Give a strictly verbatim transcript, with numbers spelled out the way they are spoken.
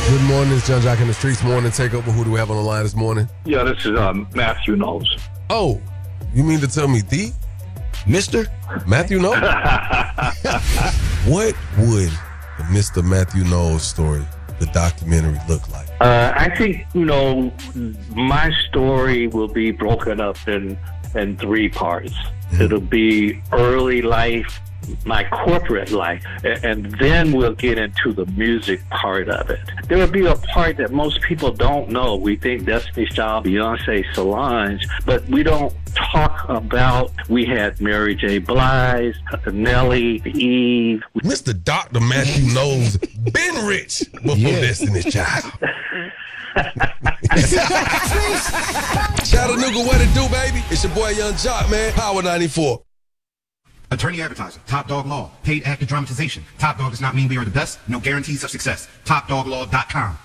Good morning, it's John Jock in the Streets Morning Takeover. Who do we have on the line this morning? Yeah, this is um, Matthew Knowles. Oh, you mean to tell me the Mister Matthew Knowles? What would the Mister Matthew Knowles story, the documentary, look like? Uh, I think, you know, my story will be broken up in, in three parts. Mm-hmm. It'll be early life, my corporate life, and then we'll get into the music part of it. There will be a part that most people don't know. We think Destiny's Child, Beyonce, Solange, but we don't talk about, we had Mary J. Blige, Nelly, Eve. Mister Doctor Matthew Knowles been rich before yeah. Destiny's Child. Chattanooga, what it do, baby? It's your boy Young Jock, man. Power ninety-four. Attorney advertiser, Top Dog Law, paid actor dramatization. Top Dog does not mean we are the best. No guarantees of success. top dog law dot com.